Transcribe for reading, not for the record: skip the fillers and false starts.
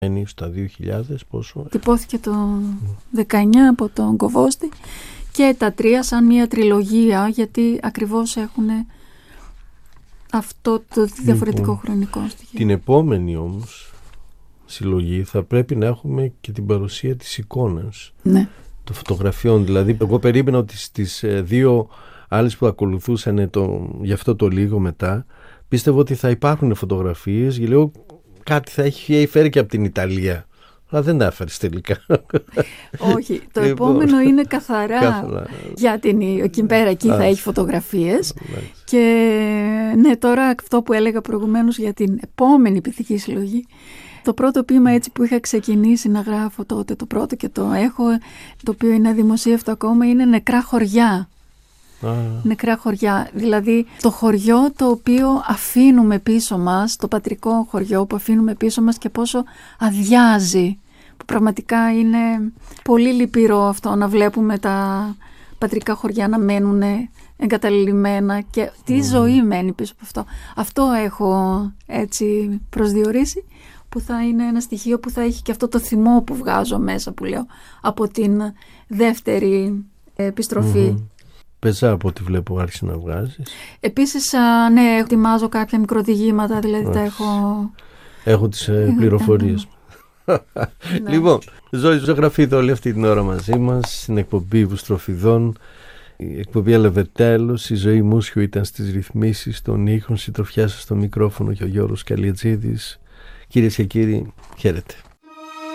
Είναι στα 2000 πόσο. Τυπώθηκε το 19 από τον Κοβόστη και τα 3 σαν μια τριλογία, γιατί ακριβώς έχουν αυτό το διαφορετικό χρονικό στοιχείο. Την επόμενη όμως συλλογή θα πρέπει να έχουμε και την παρουσία της εικόνας, ναι, των φωτογραφιών. Δηλαδή εγώ περίμενα ότι στις 2 άλλες που ακολουθούσαν γι' αυτό το λίγο μετά, πίστευα ότι θα υπάρχουν φωτογραφίες και λέω κάτι θα έχει φέρει και από την Ιταλία. Αλλά δεν τα έφερες τελικά. Όχι, το επόμενο είναι καθαρά για την πέρα, εκεί θα έχει φωτογραφίες. Και ναι, τώρα αυτό που έλεγα προηγουμένως για την επόμενη πυθική συλλογή, το πρώτο ποίημα έτσι που είχα ξεκινήσει να γράφω τότε, το πρώτο και το έχω, το οποίο είναι αδημοσίευτο ακόμα, είναι Νεκρά χωριά. Νεκρά χωριά, δηλαδή το χωριό το οποίο αφήνουμε πίσω μας, το πατρικό χωριό που αφήνουμε πίσω μας και πόσο αδειάζει, που πραγματικά είναι πολύ λυπηρό αυτό να βλέπουμε τα πατρικά χωριά να μένουν εγκαταλειμμένα και τι ζωή μένει πίσω από αυτό. Αυτό έχω έτσι προσδιορίσει, που θα είναι ένα στοιχείο που θα έχει και αυτό το θυμό που βγάζω μέσα, που λέω, από την δεύτερη επιστροφή. Πεζά από ό,τι βλέπω άρχισε να βγάζεις. Επίσης, ναι, ετοιμάζω κάποια μικροδιηγήματα, δηλαδή τα έχω... Έχω τις πληροφορίες. Ναι. Λοιπόν, Ζώη Ζωγραφίδου όλη αυτή την ώρα μαζί μας στην εκπομπή Βουστροφιδών. Η εκπομπή έλαβε τέλος. Η Ζωή Μούσιου ήταν στις ρυθμίσεις των ήχων. Συντροφιά σας στο μικρόφωνο και ο Γιώργος Καλιατζίδης. Κυρίες και κύριοι, χαίρετε.